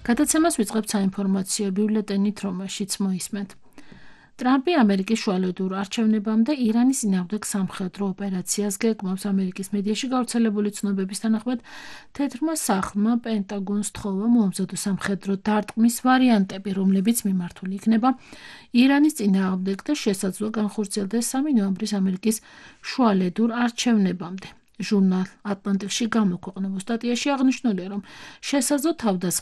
გადაცემას ვიწყებთ საინფორმაციო ბიულეტენით, რომელშიც მოისმენთ. ტრამპი ამერიკის შუალედურ არჩევნებამდე ირანის წინააღმდეგ სამხედრო ოპერაციას გეგმავს. ამერიკის მედიაში გავრცელებული ცნობების თანახმად თეთრმა სახლმა პენტაგონს თხოვა მოამზადო სამხედრო დარტყმის ვარიანტები, რომლებიც მიმართული იქნება ირანის წინააღმდეგ და შესაძლოა განხორციელდეს 3 ნოემბრის ამერიკის შუალედურ არჩევნებამდე. ჟურნალ ატლანტიკში გამოქვეყნებულ სტატიაში აღნიშნულია, რომ შესაძლო თავდასხმა